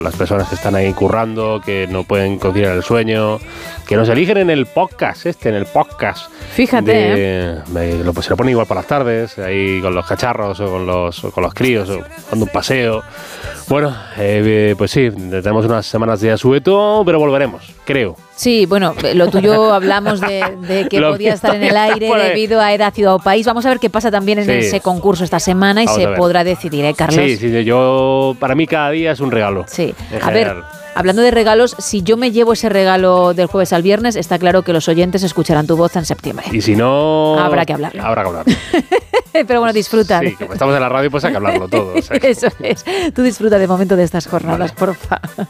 las personas que están ahí currando, que no pueden conciliar el sueño, que nos eligen en el podcast, Fíjate, se lo ponen igual por las tardes, ahí con los cacharros o con los críos, o dando un paseo. Bueno, pues sí, tenemos unas semanas de asueto, pero volveremos, creo. Sí, bueno, lo tuyo hablamos de que podía estar en el aire debido a Era Ciudad o País. Vamos a ver qué pasa también en ese concurso esta semana y se podrá decidir, Carlos. Sí, para mí cada día es un regalo. Sí, a ver, hablando de regalos, si yo me llevo ese regalo del jueves al viernes, está claro que los oyentes escucharán tu voz en septiembre. Y si no... Habrá que hablarlo. Pero bueno, disfruta. Sí, como estamos en la radio, pues hay que hablarlo todo. Eso es. Tú disfruta de momento de estas jornadas, porfa.